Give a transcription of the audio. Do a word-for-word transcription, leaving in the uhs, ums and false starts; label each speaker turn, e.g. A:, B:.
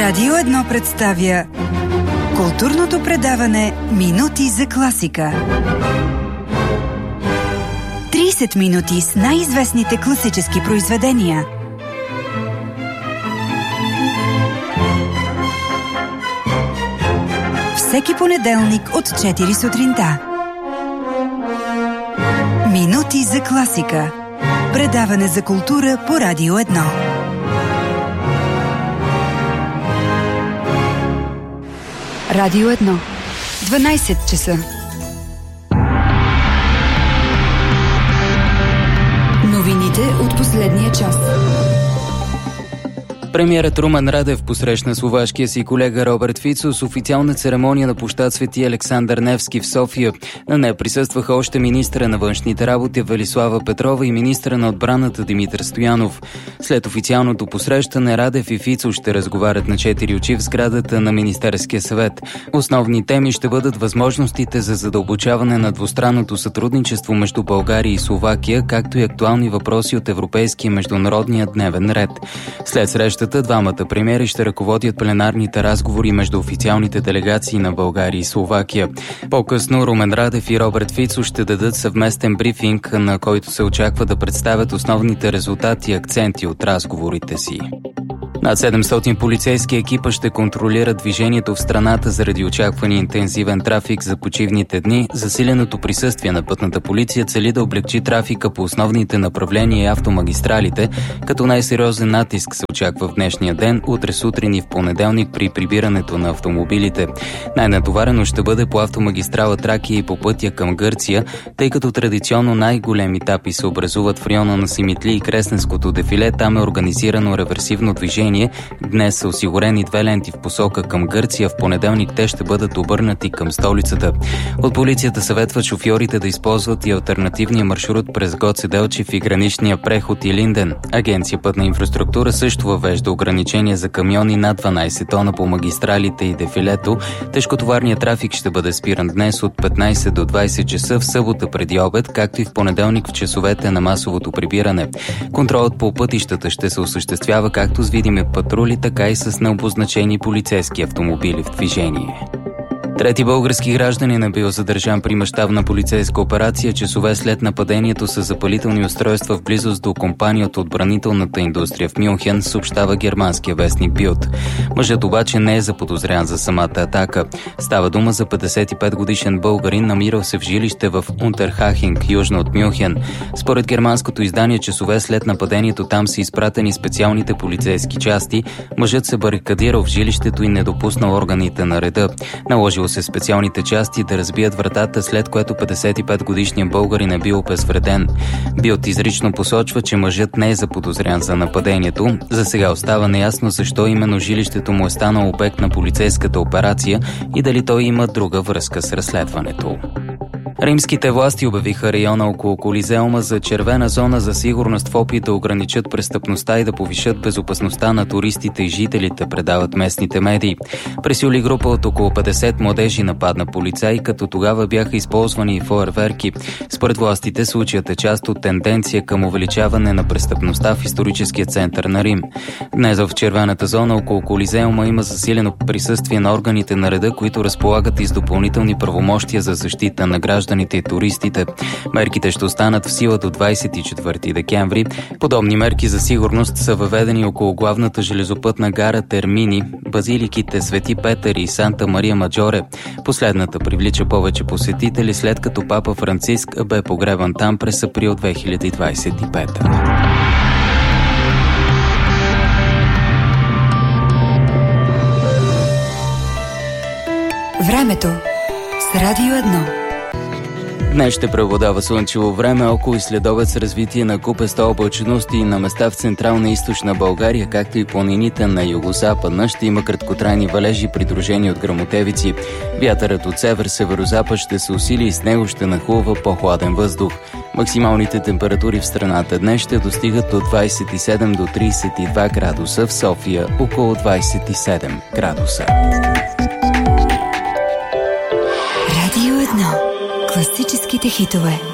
A: Радио едно представя културното предаване Минути за класика. трийсет минути с най-известните класически произведения. Всеки понеделник от четири сутринта. Минути за класика. Предаване за култура по Радио едно. Радио едно. дванайсет часа. Новините от последния час.
B: Премиерът Румен Радев посрещна словашкия си колега Роберт Фицо с официална церемония на площад Свети Александър Невски в София. На нея присъстваха още министъра на външните работи Велислава Петрова и министъра на отбраната Димитър Стоянов. След официалното посрещане Радев и Фицо ще разговарят на четири очи в сградата на Министерския съвет. Основни теми ще бъдат възможностите за задълбочаване на двустранното сътрудничество между България и Словакия, както и актуални въпроси от европейския и международния дневен ред. След среща двамата премиери ще ръководят пленарните разговори между официалните делегации на България и Словакия. По-късно Румен Радев и Роберт Фицо ще дадат съвместен брифинг, на който се очаква да представят основните резултати и акценти от разговорите си. Над седемстотин полицейски екипа ще контролират движението в страната заради очаквания интензивен трафик за почивните дни. Засиленото присъствие на пътната полиция цели да облегчи трафика по основните направления и автомагистралите, като най-сериозен натиск се очаква в днешния ден, утре сутрин и в понеделник при прибирането на автомобилите. Най-натоварено ще бъде по автомагистрала Тракия и по пътя към Гърция, тъй като традиционно най-големи етапи се образуват в района на Симитли и Кресненското дефиле. Там е организирано реверсивно движение. Днес са осигурени две ленти в посока към Гърция. В понеделник те ще бъдат обърнати към столицата. От полицията съветват шофьорите да използват и алтернативния маршрут през Гоце Делчев и граничния преход Илинден. Агенция Пътна инфраструктура също въвежда ограничения за камиони над дванайсет тона по магистралите и дефилето. Тежкотоварният трафик ще бъде спиран днес от петнайсет до двайсет часа, в събота преди обед, както и в понеделник в часовете на масовото прибиране. Контролът по пътищата ще се осъществява както с видими патрули, така и с необозначени полицейски автомобили в движение. Трети български гражданин е бил задържан при мащабна полицейска операция часове след нападението с запалителни устройства в близост до компания от отбранителната индустрия в Мюнхен, съобщава германския вестник Билд. Мъжът обаче не е заподозрян за самата атака. Става дума за петдесет и пет годишен българин, намирал се в жилище в Унтерхахинг, южно от Мюнхен. Според германското издание, часове след нападението там са изпратени специалните полицейски части. Мъжът се барикадирал в жилището и не допуснал органите на реда. Наложил се специалните части да разбият вратата, след което петдесет и пет годишният българин е бил обезвреден. Билд изрично посочва, че мъжът не е заподозрян за нападението. За сега остава неясно защо именно жилището му е станало обект на полицейската операция и дали той има друга връзка с разследването. Римските власти обявиха района около Колизеума за червена зона за сигурност в опит да ограничат престъпността и да повишат безопасността на туристите и жителите, предават местните медии. През юли група от около петдесет младежи нападна полицаи, като тогава бяха използвани и фойерверки. Според властите случаят е част от тенденция към увеличаване на престъпността в историческия център на Рим. Днес в червената зона около Колизеума има засилено присъствие на органите на реда, които разполагат и с допълнителни правомощия за защита на гражданите и туристите. Мерките ще останат в сила до двайсет и четвърти декември. Подобни мерки за сигурност са въведени около главната железопътна гара Термини, базиликите Свети Петър и Санта Мария Маджоре. Последната привлича повече посетители, след като папа Франциск бе погребан там през април две хиляди двайсет и пета.
A: Времето с Радио едно.
B: Днес ще преобладава слънчево време, около и следобед с развитие на купеста облачност и на места в централна и източна България, както и планините на югозападна. Ще има краткотрайни валежи, придружени от гръмотевици. Вятърът от север-северозапад ще се усили и с него ще нахлува по-хладен въздух. Максималните температури в страната днес ще достигат от двайсет и седем до трийсет и два градуса, в София около двайсет и седем градуса.
A: Радио едно. Класическите хитове.